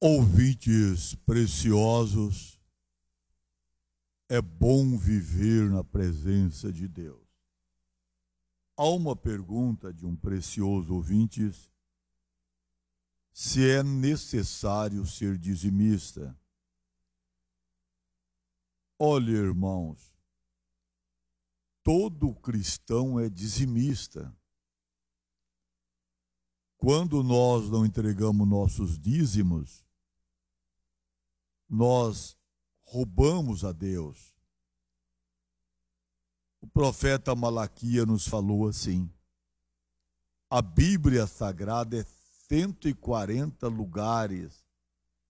Ouvintes preciosos, é bom viver na presença de Deus. Há uma pergunta de um precioso ouvinte: se é necessário ser dizimista. Olha, irmãos, todo cristão é dizimista. Quando nós não entregamos nossos dízimos, nós roubamos a Deus. O profeta Malaquias nos falou assim: a Bíblia Sagrada é 140 lugares